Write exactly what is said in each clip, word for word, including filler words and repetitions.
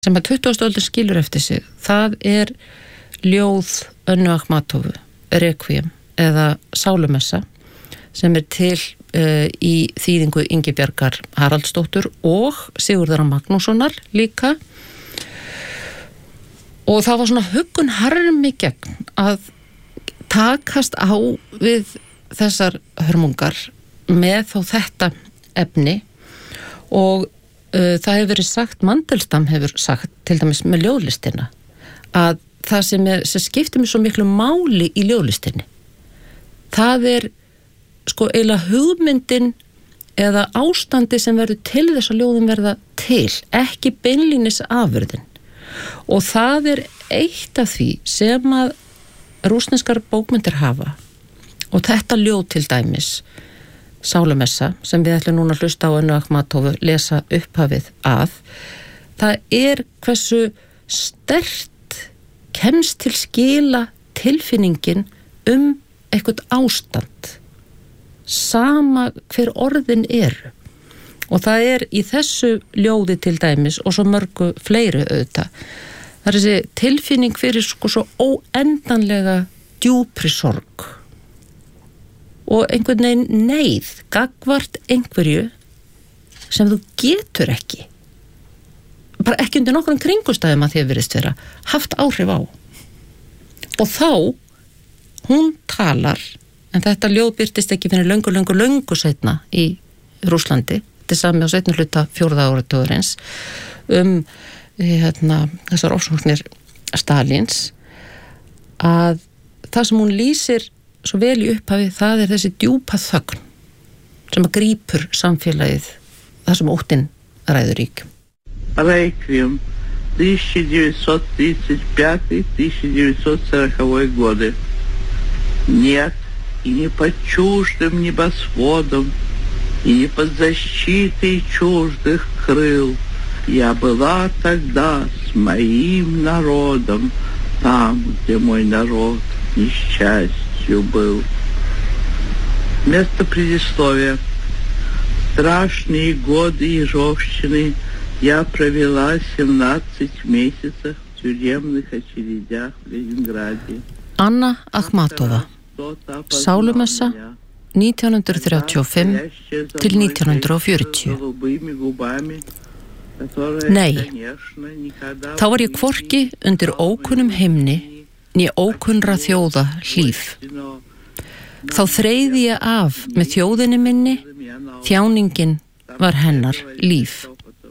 sem að tuttugasta öldin skilur eftir sig, það er ljóð Önnu Akhmatovu, Requiem eða Sálumessa sem er til uh, í þýðingu Ingibjargar Haraldsdóttur og Sigurðar Magnússonar líka. Og það var svona huggun harmi gegn að takast á við þessar hörmungar með þó þetta efni og uh, það hefur verið sagt, Mandelstam hefur sagt til dæmis með ljóðlistina að það sem, er, sem skiptir mig svo miklu máli í ljóðlistinni, það er sko eiginlega hugmyndin eða ástandi sem verður til þess að ljóðin verða til, ekki beinlínis afurðin. Og það er eitt af því sem að rússneskar bókmyndir hafa og þetta ljóð til dæmis Sálumessa sem við ætlum núna að hlusta á Önnu Akhmatovu lesa upphafið að, það er hversu sterkt kemst til skila tilfinningin um eitthvað ástand sama hver orðin eru. Og það er í þessu ljóði til dæmis og svo mörgu fleiri auðvitað. Það er þessi tilfinning fyrir sko svo óendanlega djúpri sorg og einhvern veginn neyð gagvart einhverju sem þú getur ekki, bara ekki undir nokkrum kringumstæðum að því að virðist vera, haft áhrif á. Og þá, hún talar, en þetta ljóð birtist ekki fyrir löngu, löngu, löngu seinna í Rússlandi, þetta er sami á seinni hluta fjórða áratugurins, um hérna, þessar ofsóknir Stalins, að það sem hún lýsir svo vel í upphafi, það er þessi djúpa þögn sem að grípur samfélagið, það sem óttinn ræður ríkjum. Requiem, тысяча девятьсот тридцать пятый — тысяча девятьсот сороковой годы. Нет, и не под чуждым небосводом, и не под защитой чуждых крыл. Я была тогда с моим народом, там, где мой народ несчастью был. Место предисловия. Страшные годы ежовщины я провела семнадцать месяцев в тюремных очередях в Ленинграде. Anna Akhmatova, Sálumessa nítján hundruð þrjátíu og fimm til nítján hundruð fjörutíu. Nei, þá var ég hvorki undir ókunnum himni né ókunnra þjóða hlíf. Þá þreiði ég af með þjóðinni minni, þjáningin var hennar líf.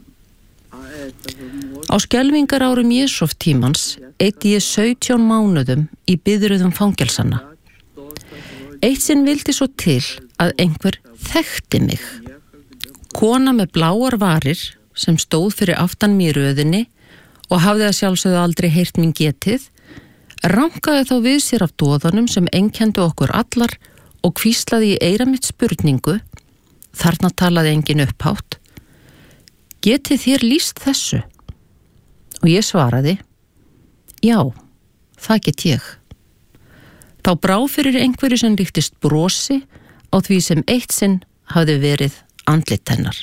Á skelfingar árum Jesús tímans eitti ég sautján mánuðum í biðröðum fangelsanna. Eitt sinn vildi svo til að einhver þekkti mig. Kona með bláar varir sem stóð fyrir aftan mér í röðinni og hafði að sjálfsögðu aldrei heyrt mín getið, rankaði þá við sér af doðanum sem einkenndu okkur allar og hvíslaði í eyra mitt spurningu, þarna talaði engin upphátt: getið þér lýst þessu? Og ég svaraði: já, það get ég. Þá brá fyrir einhverju sem líktist brosi á því sem eitt sinn hafði verið andlit hennar.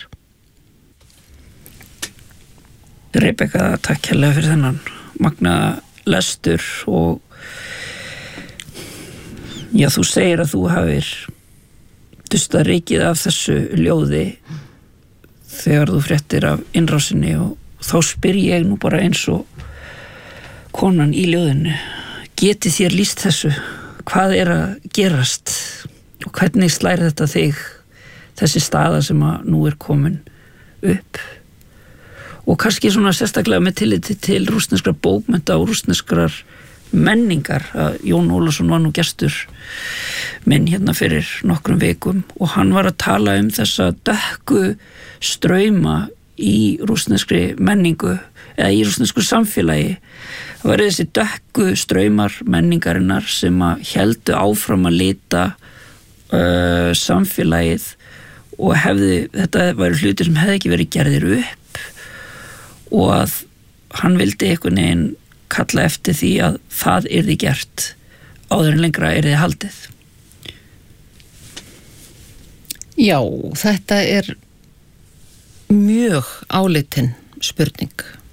Rebekka, takk hérlega fyrir þennan magna lestur og já, þú segir að þú hafir dustað rykið af þessu ljóði þegar þú fréttir af innrásinni og þá spyr ég nú bara eins og konan í ljóðinu: getið þér lýst þessu? Hvað er að gerast? Og hvernig slær þetta þig, þessi staða sem að nú er komin upp? Og kannski svona sérstaklega með tilliti til rússneskra bókmennta og rússneskrar menningar. Jón Ólafsson var nú gestur minn hérna fyrir nokkrum vikum og hann var að tala um þessa dökku strauma í rússneskri menningu eða í rússnesku samfélagi. Það var þessi dökku straumar menningarinnar sem að héldu áfram að lita uh, samfélagið og hefði, þetta væri hlutir sem hefði ekki verið gerðir upp og að hann vildi einhvern veginn kalla eftir því að það yrði gert áður en lengra yrði haldið. Já, þetta er mjög áleitin spurning.